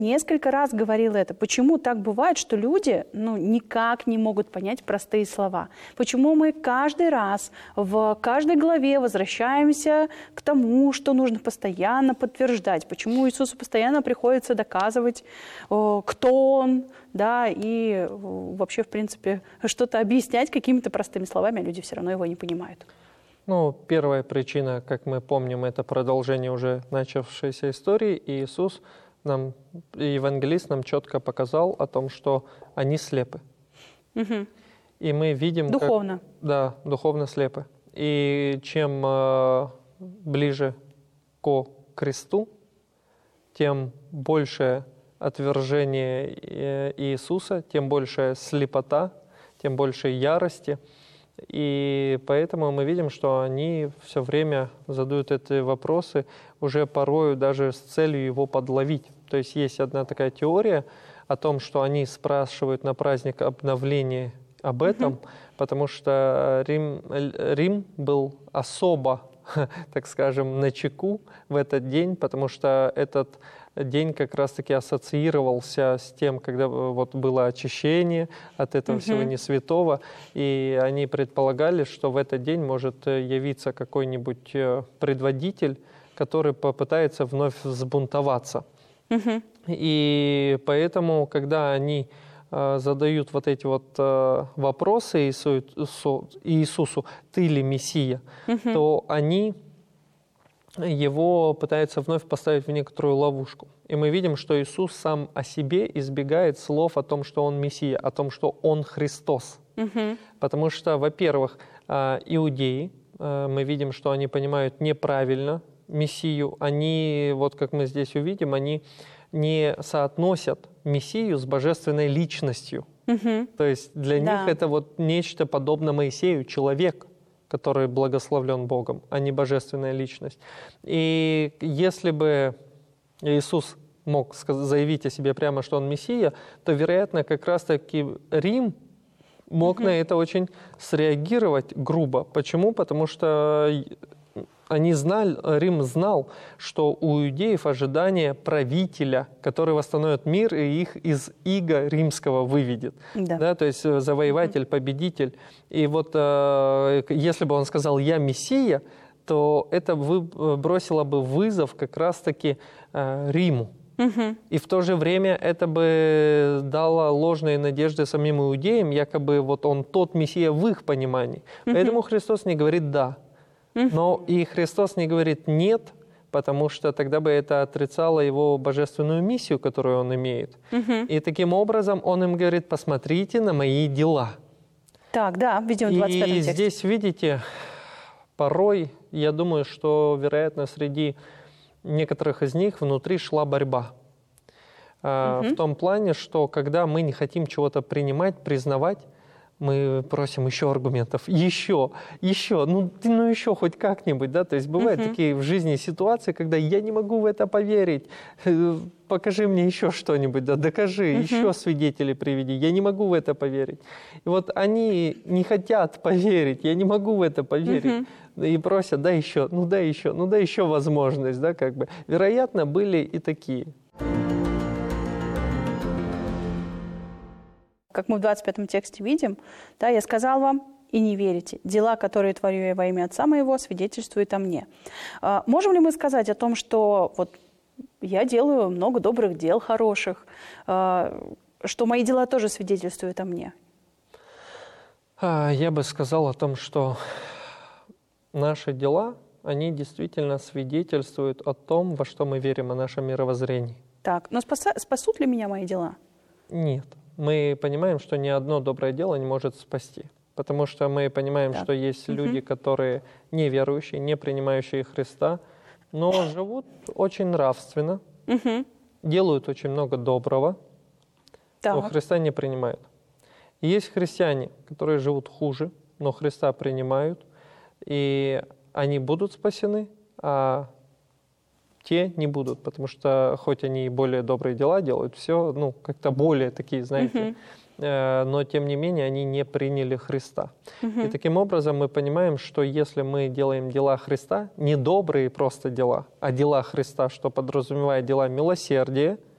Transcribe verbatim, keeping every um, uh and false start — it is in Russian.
Несколько раз говорил это. Почему так бывает, что люди ну, никак не могут понять простые слова? Почему мы каждый раз в каждой главе возвращаемся к тому, что нужно постоянно подтверждать? Почему Иисусу постоянно приходится доказывать, кто Он, да, и вообще, в принципе, что-то объяснять какими-то простыми словами, а люди все равно его не понимают? Ну, первая причина, как мы помним, это продолжение уже начавшейся истории, и Иисус нам, евангелист нам четко показал о том, что они слепы. Угу. И мы видим... Духовно. Как, да, духовно слепы. И чем э, ближе ко кресту, тем больше отвержение Иисуса, тем больше слепота, тем больше ярости. И поэтому мы видим, что они все время задают эти вопросы, уже порою даже с целью его подловить. То есть есть одна такая теория о том, что они спрашивают на праздник обновления об этом, mm-hmm. потому что Рим, Рим был особо, так скажем, начеку в этот день, потому что этот день как раз-таки ассоциировался с тем, когда вот было очищение от этого mm-hmm. всего несвятого, и они предполагали, что в этот день может явиться какой-нибудь предводитель, который попытается вновь взбунтоваться. Mm-hmm. И поэтому, когда они э, задают вот эти вот э, вопросы Иисусу, Иисусу, ты ли Мессия, mm-hmm. то они его пытаются вновь поставить в некоторую ловушку. И мы видим, что Иисус сам о себе избегает слов о том, что Он Мессия, о том, что Он Христос. Mm-hmm. Потому что, во-первых, иудеи, мы видим, что они понимают неправильно Мессию. Они, вот как мы здесь увидим, они не соотносят Мессию с божественной личностью. Mm-hmm. То есть для да. них это вот нечто подобно Моисею, человек, который благословлен Богом, а не божественная личность. И если бы Иисус мог заявить о себе прямо, что Он Мессия, то, вероятно, как раз-таки Рим мог mm-hmm. на это очень среагировать грубо. Почему? Потому что они знали, Рим знал, что у иудеев ожидание правителя, который восстановит мир и их из ига римского выведет. Да. Да, то есть завоеватель, победитель. И вот э, если бы он сказал «я Мессия», то это бросило бы вызов как раз-таки э, Риму. Угу. И в то же время это бы дало ложные надежды самим иудеям, якобы вот он тот Мессия в их понимании. Угу. Поэтому Христос не говорит «да». Но и Христос не говорит «нет», потому что тогда бы это отрицало его божественную миссию, которую он имеет. Угу. И таким образом он им говорит «посмотрите на мои дела». Так, да, видим в двадцать пятом И тексте. здесь, видите, порой, я думаю, что, вероятно, среди некоторых из них внутри шла борьба. Угу. В том плане, что когда мы не хотим чего-то принимать, признавать, мы просим еще аргументов, еще, еще, ну, ну еще хоть как-нибудь, да, то есть бывают uh-huh. такие в жизни ситуации, когда я не могу в это поверить, покажи мне еще что-нибудь, да, докажи, uh-huh. еще свидетелей приведи, я не могу в это поверить. И вот они не хотят поверить, я не могу в это поверить, uh-huh. и просят, да еще, ну да еще, ну да еще возможность, да, как бы. Вероятно, были и такие. Как мы в двадцать пятом тексте видим, да, «Я сказал вам, и не верите. Дела, которые творю я во имя Отца моего, свидетельствуют о мне». А, можем ли мы сказать о том, что вот я делаю много добрых дел, хороших, а, что мои дела тоже свидетельствуют о мне? Я бы сказал о том, что наши дела, они действительно свидетельствуют о том, во что мы верим, о нашем мировоззрении. Так, но спаса- спасут ли меня мои дела? Нет. Мы понимаем, что ни одно доброе дело не может спасти. Потому что мы понимаем, так. что есть угу. люди, которые неверующие, не принимающие Христа, но живут очень нравственно, угу. делают очень много доброго, так. но Христа не принимают. И есть христиане, которые живут хуже, но Христа принимают, и они будут спасены, а те не будут, потому что хоть они и более добрые дела делают, все, ну, как-то более такие, знаете, uh-huh. э, но тем не менее они не приняли Христа. Uh-huh. И таким образом мы понимаем, что если мы делаем дела Христа, не добрые просто дела, а дела Христа, что подразумевает дела милосердия,